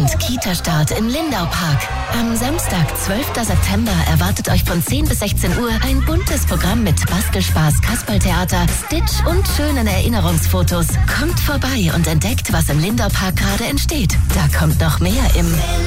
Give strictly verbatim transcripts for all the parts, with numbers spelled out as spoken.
und Kita-Start im Lindau-Park. Am Samstag, zwölften September, erwartet euch von zehn bis sechzehn Uhr ein buntes Programm mit Bastelspaß, Kasperltheater, Stitch und schönen Erinnerungsfotos. Kommt vorbei und entdeckt, was im Lindau-Park gerade entsteht. Da kommt noch mehr im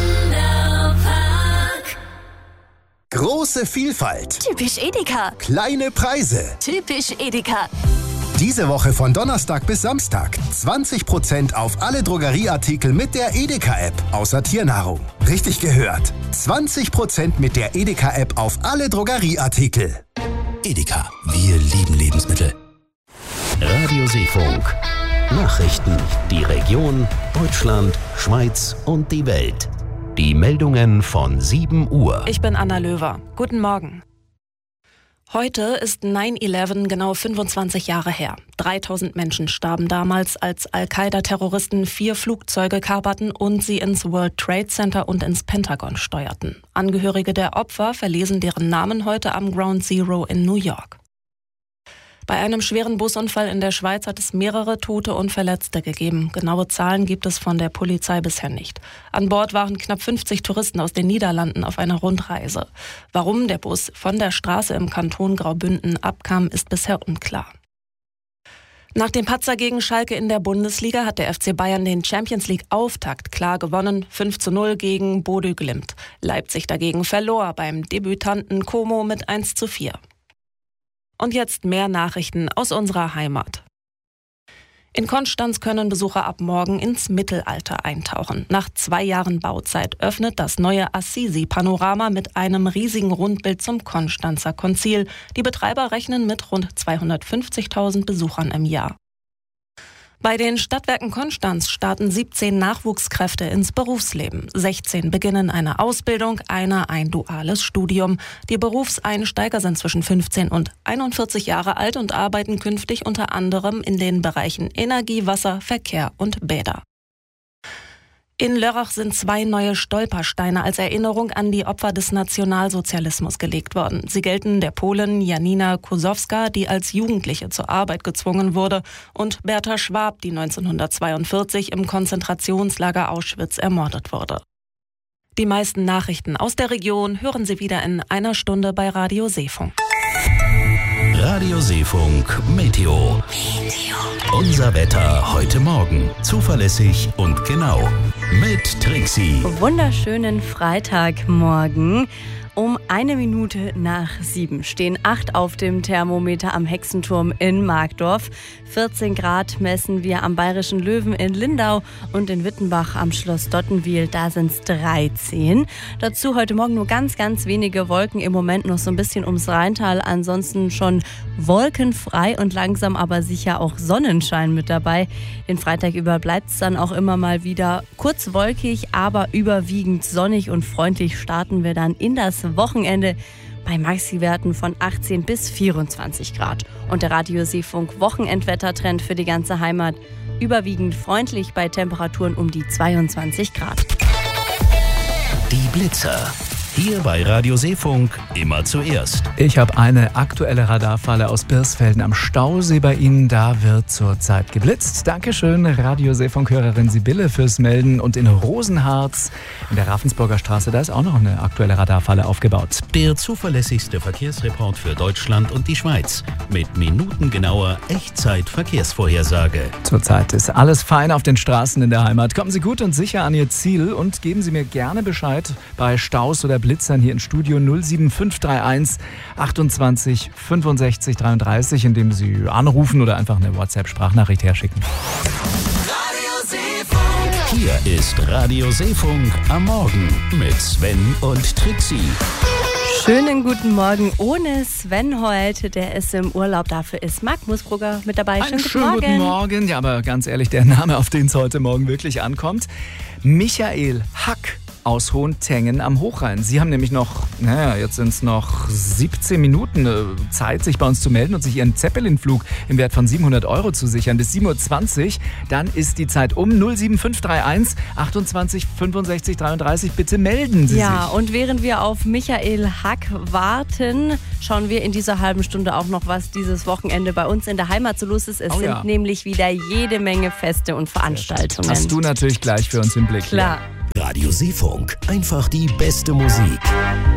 Lindau-Park. Große Vielfalt. Typisch Edeka. Kleine Preise. Typisch Edeka. Diese Woche von Donnerstag bis Samstag zwanzig Prozent auf alle Drogerieartikel mit der Edeka-App, außer Tiernahrung. Richtig gehört. zwanzig Prozent mit der Edeka-App auf alle Drogerieartikel. Edeka, wir lieben Lebensmittel. Radio Seefunk. Nachrichten. Die Region, Deutschland, Schweiz und die Welt. Die Meldungen von sieben Uhr. Ich bin Anna Löwer. Guten Morgen. Heute ist neun elf genau fünfundzwanzig Jahre her. dreitausend Menschen starben damals, als Al-Qaida-Terroristen vier Flugzeuge kaperten und sie ins World Trade Center und ins Pentagon steuerten. Angehörige der Opfer verlesen deren Namen heute am Ground Zero in New York. Bei einem schweren Busunfall in der Schweiz hat es mehrere Tote und Verletzte gegeben. Genaue Zahlen gibt es von der Polizei bisher nicht. An Bord waren knapp fünfzig Touristen aus den Niederlanden auf einer Rundreise. Warum der Bus von der Straße im Kanton Graubünden abkam, ist bisher unklar. Nach dem Patzer gegen Schalke in der Bundesliga hat der F C Bayern den Champions-League-Auftakt klar gewonnen, fünf zu null gegen Bodø Glimt. Leipzig dagegen verlor beim Debütanten Como mit eins zu vier. Und jetzt mehr Nachrichten aus unserer Heimat. In Konstanz können Besucher ab morgen ins Mittelalter eintauchen. Nach zwei Jahren Bauzeit öffnet das neue Assisi-Panorama mit einem riesigen Rundbild zum Konstanzer Konzil. Die Betreiber rechnen mit rund zweihundertfünfzigtausend Besuchern im Jahr. Bei den Stadtwerken Konstanz starten siebzehn Nachwuchskräfte ins Berufsleben. sechzehn beginnen eine Ausbildung, einer ein duales Studium. Die Berufseinsteiger sind zwischen fünfzehn und einundvierzig Jahre alt und arbeiten künftig unter anderem in den Bereichen Energie, Wasser, Verkehr und Bäder. In Lörrach sind zwei neue Stolpersteine als Erinnerung an die Opfer des Nationalsozialismus gelegt worden. Sie gelten der Polin Janina Kusowska, die als Jugendliche zur Arbeit gezwungen wurde, und Bertha Schwab, die neunzehnhundertzweiundvierzig im Konzentrationslager Auschwitz ermordet wurde. Die meisten Nachrichten aus der Region hören Sie wieder in einer Stunde bei Radio Seefunk. Radio Seefunk Meteo. Meteo. Unser Wetter heute Morgen. Zuverlässig und genau. Mit Trixie. Wunderschönen Freitagmorgen. Um eine Minute nach sieben stehen acht auf dem Thermometer am Hexenturm in Markdorf. vierzehn Grad messen wir am Bayerischen Löwen in Lindau und in Wittenbach am Schloss Dottenwil. Da sind es dreizehn. Dazu heute Morgen nur ganz, ganz wenige Wolken. Im Moment noch so ein bisschen ums Rheintal. Ansonsten schon wolkenfrei und langsam aber sicher auch Sonnenschein mit dabei. Den Freitag über bleibt es dann auch immer mal wieder kurz wolkig, aber überwiegend sonnig und freundlich starten wir dann in das Wochenende bei Maxi-Werten von achtzehn bis vierundzwanzig Grad. Und der Radio Seefunk Wochenendwettertrend für die ganze Heimat überwiegend freundlich bei Temperaturen um die zweiundzwanzig Grad. Die Blitzer. Hier bei Radio Seefunk immer zuerst. Ich habe eine aktuelle Radarfalle aus Birsfelden am Stausee bei Ihnen. Da wird zurzeit geblitzt. Dankeschön, Radio Seefunk-Hörerin Sibylle, fürs Melden. Und in Rosenharz, in der Ravensburger Straße, da ist auch noch eine aktuelle Radarfalle aufgebaut. Der zuverlässigste Verkehrsreport für Deutschland und die Schweiz. Mit minutengenauer Echtzeit-Verkehrsvorhersage. Zurzeit ist alles fein auf den Straßen in der Heimat. Kommen Sie gut und sicher an Ihr Ziel und geben Sie mir gerne Bescheid bei Staus oder Blitzern hier im Studio null sieben fünf drei eins achtundzwanzig fünfundsechzig dreiunddreißig, indem Sie anrufen oder einfach eine WhatsApp-Sprachnachricht herschicken. Radio Seefunk. Hier ist Radio Seefunk am Morgen mit Sven und Trixie. Schönen guten Morgen ohne Sven heute, der ist im Urlaub. Dafür ist Marc Musbrugger mit dabei. Schönen, guten, schönen Morgen. guten Morgen. Ja, aber ganz ehrlich, der Name, auf den es heute Morgen wirklich ankommt: Michael Hack aus Hohentengen am Hochrhein. Sie haben nämlich noch, naja, jetzt sind es noch siebzehn Minuten Zeit, sich bei uns zu melden und sich Ihren Zeppelin-Flug im Wert von siebenhundert Euro zu sichern. Bis sieben Uhr zwanzig, dann ist die Zeit um. null sieben fünf drei eins achtundzwanzig fünfundsechzig dreiunddreißig. Bitte melden Sie ja, sich. Ja, und während wir auf Michael Hack warten, schauen wir in dieser halben Stunde auch noch, was dieses Wochenende bei uns in der Heimat so los ist. Es oh, sind ja. nämlich wieder jede Menge Feste und Veranstaltungen. Hast du natürlich gleich für uns im Blick. Klar. Ja. Radio Seefunk. Einfach die beste Musik.